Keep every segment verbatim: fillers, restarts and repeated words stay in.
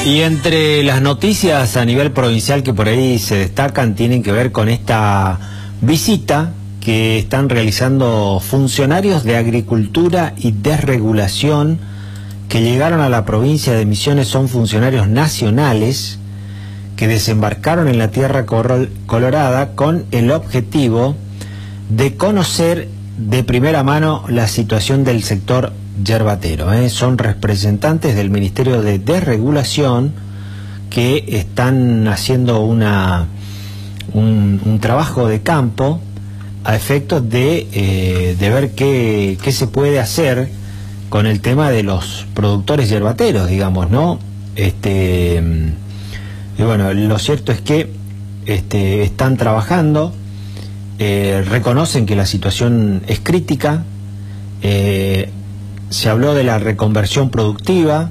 Y entre las noticias a nivel provincial que por ahí se destacan tienen que ver con esta visita que están realizando funcionarios de Agricultura y Desregulación que llegaron a la provincia de Misiones. Son funcionarios nacionales que desembarcaron en la Tierra Colorada con el objetivo de conocer de primera mano la situación del sector yerbatero. ¿eh? Son representantes del Ministerio de Desregulación que están haciendo una, un, un trabajo de campo a efectos de, eh, de ver qué, qué se puede hacer con el tema de los productores yerbateros, digamos, ¿no? Este, y bueno, lo cierto es que este, están trabajando, eh, reconocen que la situación es crítica, eh, se habló de la reconversión productiva,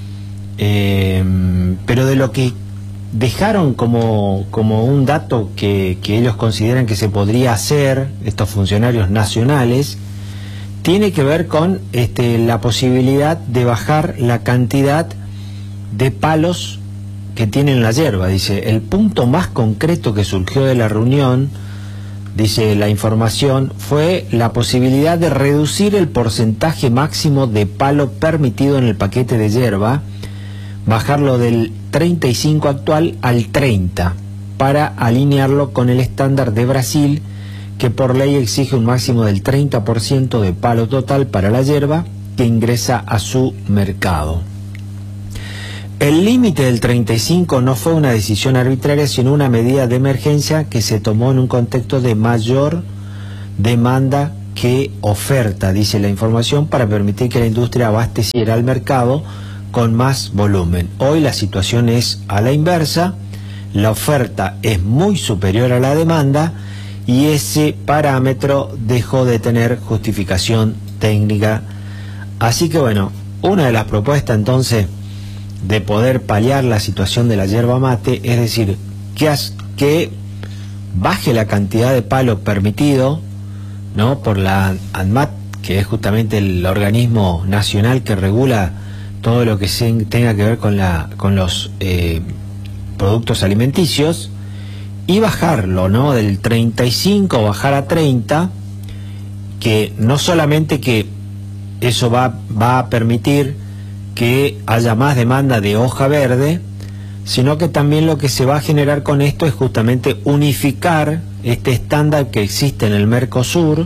eh, pero de lo que dejaron como, como un dato que, que ellos consideran que se podría hacer, estos funcionarios nacionales, tiene que ver con este, la posibilidad de bajar la cantidad de palos que tienen la yerba. Dice, el punto más concreto que surgió de la reunión, dice la información, fue la posibilidad de reducir el porcentaje máximo de palo permitido en el paquete de yerba, bajarlo del treinta y cinco actual al treinta, para alinearlo con el estándar de Brasil, que por ley exige un máximo del treinta por ciento de palo total para la yerba que ingresa a su mercado. El límite del treinta y cinco no fue una decisión arbitraria, sino una medida de emergencia que se tomó en un contexto de mayor demanda que oferta, dice la información, para permitir que la industria abasteciera al mercado con más volumen. Hoy la situación es a la inversa, la oferta es muy superior a la demanda y ese parámetro dejó de tener justificación técnica. Así que bueno, una de las propuestas entonces de poder paliar la situación de la yerba mate, es decir, que, que baje la cantidad de palo permitido, ¿no?, por la ANMAT, que es justamente el organismo nacional que regula todo lo que se, tenga que ver con, la, con los eh, productos alimenticios, y bajarlo, ¿no?, del treinta y cinco, bajar a treinta, que no solamente que eso va, va a permitir que haya más demanda de hoja verde, sino que también lo que se va a generar con esto es justamente unificar este estándar que existe en el Mercosur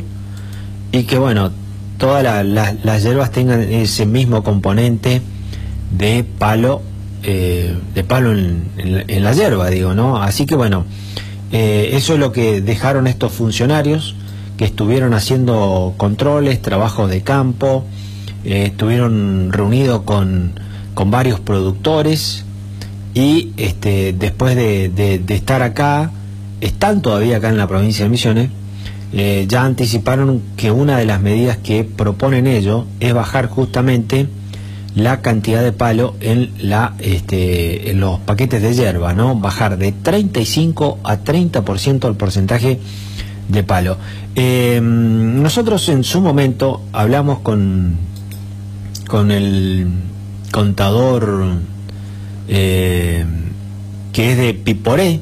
y que, bueno, todas la, la, las hierbas tengan ese mismo componente de palo, eh, de palo en, en, en la hierba, digo, ¿no? Así que, bueno, eh, eso es lo que dejaron estos funcionarios que estuvieron haciendo controles, trabajos de campo. Eh, estuvieron reunidos con, con varios productores y este, después de, de, de estar acá, están todavía acá en la provincia de Misiones, eh, ya anticiparon que una de las medidas que proponen ellos es bajar justamente la cantidad de palo en, la, este, en los paquetes de yerba, ¿no? Bajar de treinta y cinco a treinta por ciento el porcentaje de palo. Eh, nosotros en su momento hablamos con con el contador eh, que es de Piporé,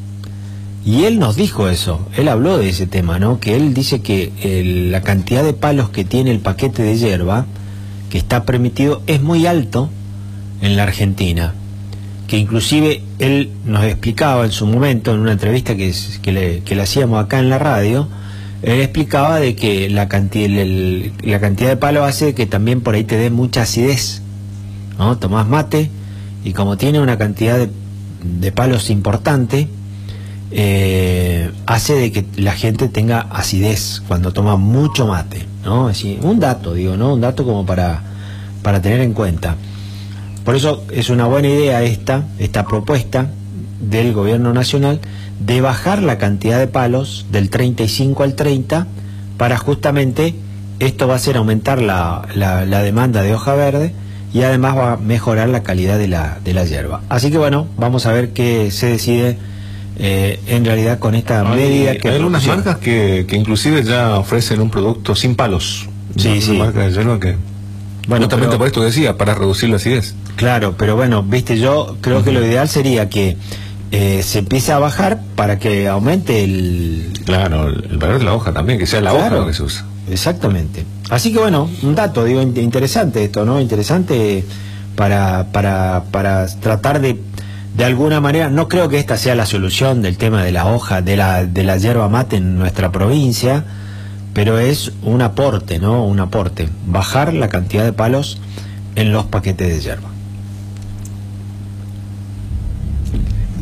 y él nos dijo eso, él habló de ese tema, ¿no? Que él dice que el, la cantidad de palos que tiene el paquete de yerba que está permitido es muy alto en la Argentina, que inclusive él nos explicaba en su momento en una entrevista que, que, le, que le hacíamos acá en la radio. Él explicaba de que la cantidad, el, la cantidad de palo hace que también por ahí te dé mucha acidez, ¿no? Tomás mate y como tiene una cantidad de, de palos importante, eh, hace de que la gente tenga acidez cuando toma mucho mate, ¿no? Es decir, un dato, digo, ¿no? Un dato como para, para tener en cuenta. Por eso es una buena idea esta, esta propuesta del gobierno nacional de bajar la cantidad de palos del treinta y cinco al treinta, para justamente esto va a hacer aumentar la, la, la demanda de hoja verde y además va a mejorar la calidad de la, de la hierba. Así que bueno, vamos a ver qué se decide eh, en realidad con esta hay, medida. Que hay algunas marcas que, que inclusive ya ofrecen un producto sin palos. Sí, sí. Una marca de hierba que Bueno, justamente pero, por esto decía, para reducir la acidez. Claro, pero bueno, viste, yo creo uh-huh. que lo ideal sería que eh, se empiece a bajar para que aumente el... Claro, el valor de la hoja también, que sea la claro, hoja lo que se usa. Exactamente. Así que bueno, un dato, digo, interesante esto, ¿no? Interesante para, para, para tratar de, de alguna manera, no creo que esta sea la solución del tema de la hoja, de la, de la yerba mate en nuestra provincia, pero es un aporte, ¿no? Un aporte, bajar la cantidad de palos en los paquetes de yerba.